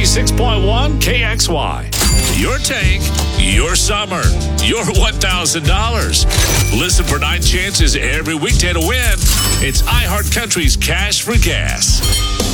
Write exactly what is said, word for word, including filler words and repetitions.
ninety-six point one K X Y. Your tank, your summer, your one thousand dollars. Listen for nine chances every weekday to win. It's iHeart Country's Cash for Gas.